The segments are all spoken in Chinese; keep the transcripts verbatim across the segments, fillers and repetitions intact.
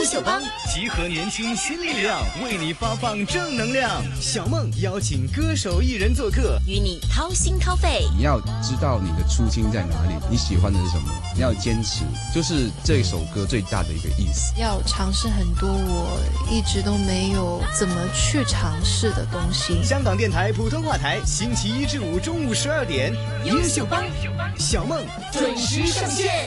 秀帮集合年轻新力量，为你发放正能量。小梦邀请歌手艺人做客， 与你掏心掏肺。 你要知道你的初心在哪里，你喜欢的是什么，你要坚持，就是这首歌最大的一个意思。 要尝试很多我一直都没有怎么去尝试的东西。 香港电台普通话台，星期一至五中午十二点，优秀帮小梦准时上线。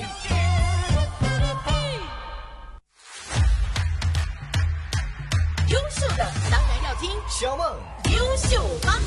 优秀的当然要听小梦优秀帮。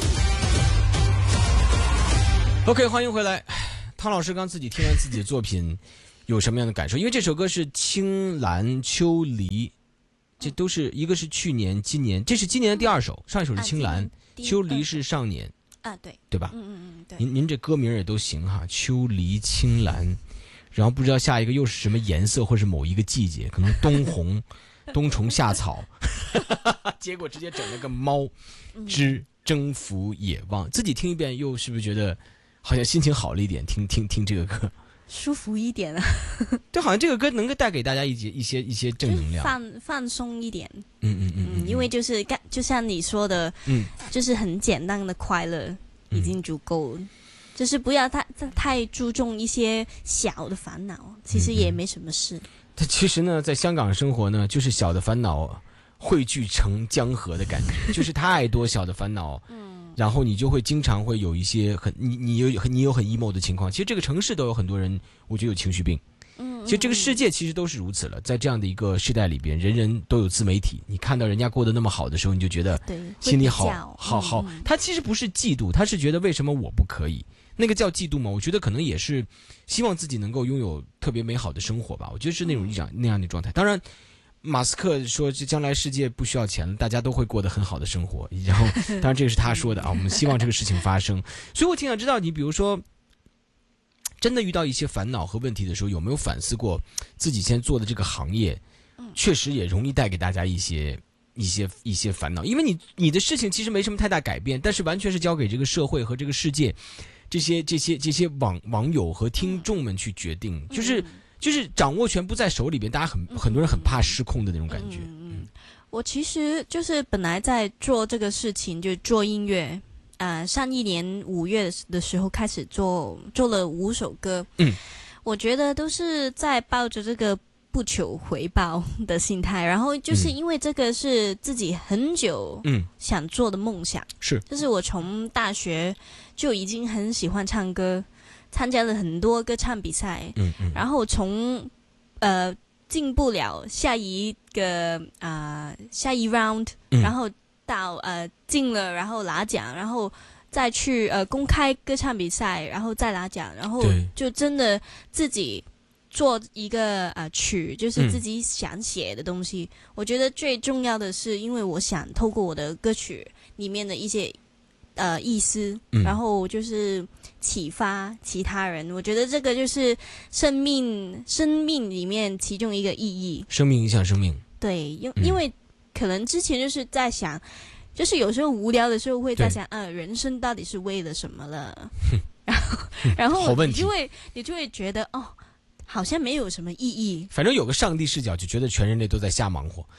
OK， 欢迎回来。汤老师刚自己听完自己的作品有什么样的感受？因为这首歌是青蓝秋离，这都是一个是去年今年，这是今年的第二首，上一首是青蓝、啊、秋离是上年啊，对对吧？ 嗯嗯嗯，对。 您您这歌名也都行哈，秋离青蓝，然后不知道下一个又是什么颜色，或是某一个季节，可能冬红冬虫夏草结果直接整了个猫之征服野望。自己听一遍又是不是觉得好像心情好了一点？听听听这个歌舒服一点啊对，好像这个歌能够带给大家一些一些一些正能量， 放放松一点。 嗯嗯嗯嗯， 因为就是就像你说的，嗯，就是很简单的快乐已经足够了，嗯，就是不要太太注重一些小的烦恼，其实也没什么事。嗯， 它其实呢，在香港生活呢，就是小的烦恼汇聚成江河的感觉，就是太多小的烦恼，嗯，然后你就会经常会有一些很你你有你有很 emo 的情况。其实这个城市都有很多人，我觉得有情绪病。嗯，其实这个世界其实都是如此了，在这样的一个时代里边，人人都有自媒体，你看到人家过得那么好的时候，你就觉得心里好好好。他其实不是嫉妒，他是觉得为什么我不可以？那个叫嫉妒吗？我觉得可能也是希望自己能够拥有特别美好的生活吧。我觉得是那种一种那样的状态。当然，马斯克说这将来世界不需要钱了，大家都会过得很好的生活。然后，当然这个是他说的啊，我们希望这个事情发生。所以我挺想知道，你比如说，真的遇到一些烦恼和问题的时候，有没有反思过自己现在做的这个行业，确实也容易带给大家一些。一些一些烦恼，因为你你的事情其实没什么太大改变，但是完全是交给这个社会和这个世界，这些这些这些网网友和听众们去决定，嗯、就是就是掌握权不在手里边，大家很很多人很怕失控的那种感觉。嗯， 嗯我其实就是本来在做这个事情，就做音乐，呃，上一年五月的时候开始做，做了五首歌，嗯，我觉得都是在抱着这个。不求回报的心态，然后就是因为这个是自己很久想做的梦想， 嗯、是， 就是我从大学就已经很喜欢唱歌，参加了很多歌唱比赛，嗯嗯，然后从呃进不了下一个啊、呃、下一 round，嗯、然后到呃进了，然后拿奖，然后再去呃公开歌唱比赛，然后再拿奖，然后就真的自己。做一个呃曲，就是自己想写的东西。嗯、我觉得最重要的是，因为我想透过我的歌曲里面的一些呃意思，嗯、然后就是启发其他人。我觉得这个就是生命生命里面其中一个意义。 生命影响生命。 对，因因为可能之前就是在想，就是有时候无聊的时候会在想，呃，人生到底是为了什么了？然后然后你就会你就会觉得哦。好像没有什么意义， 反正有个上帝视角，就觉得全人类都在瞎忙活，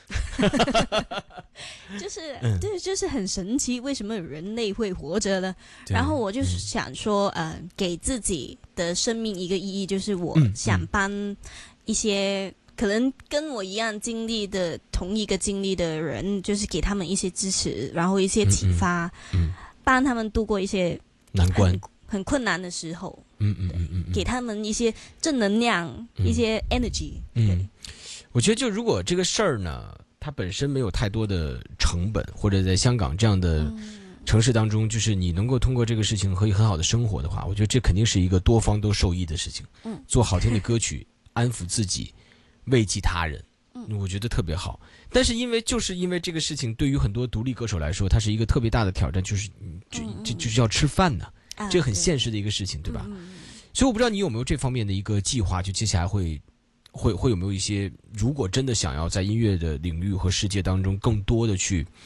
就是、嗯、对，就是很神奇，为什么人类会活着呢？然后我就是想说，嗯、呃，给自己的生命一个意义，就是我想帮一些、嗯、可能跟我一样经历的同一个经历的人，就是给他们一些支持，然后一些启发，嗯嗯、帮他们度过一些难关。 很困难的时候， 嗯嗯嗯嗯， 给他们一些正能量，嗯、一些 energy。 嗯，我觉得就如果这个事儿呢，它本身没有太多的成本，或者在香港这样的城市当中，就是你能够通过这个事情可以很好的生活的话，我觉得这肯定是一个多方都受益的事情。嗯，做好听的歌曲，安抚自己，慰藉他人，嗯，我觉得特别好。但是因为就是因为这个事情，对于很多独立歌手来说，它是一个特别大的挑战，就是就就就是要吃饭呢。这个很现实的一个事情，对吧？嗯、所以我不知道你有没有这方面的一个计划，就接下来会会会有没有一些，如果真的想要在音乐的领域和世界当中更多的去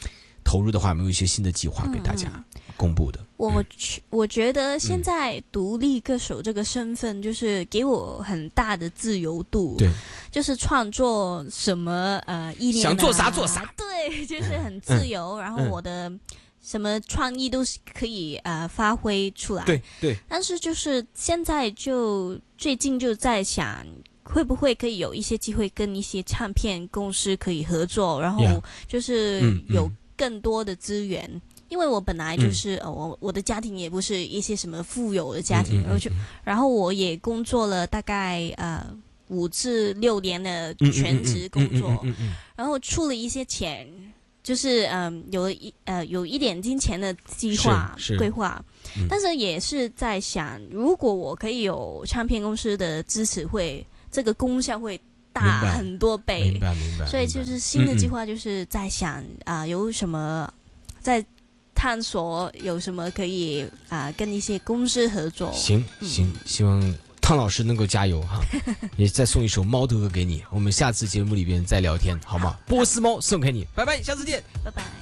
投入的话，有没有一些新的计划给大家公布的？ 我我觉得现在独立歌手这个身份，就是给我很大的自由度， 对， 就是创作什么呃意念、啊、 想做啥做啥， 对，就是很自由，嗯、然后我的什么创意都是可以呃发挥出来， 对对。 但是就是现在就最近就在想，会不会可以有一些机会跟一些唱片公司可以合作，然后就是有更多的资源。嗯嗯因为我本来就是、嗯、呃，我我的家庭也不是一些什么富有的家庭，然后就，然后我也工作了大概呃五至六年的全职工作，然后出了一些钱，就是嗯、呃、有了一呃有一点金钱的计划规划，嗯、但是也是在想，如果我可以有唱片公司的支持会，会这个功效会大很多倍， 明白明白。 所以就是新的计划就是在想啊、呃、有什么在。探索有什么可以啊、呃、跟一些公司合作。 行行，希望汤老师能够加油哈，也再送一首猫的歌给你，我们下次节目里边再聊天好吗？波斯猫送给你，拜拜，下次见， 拜拜。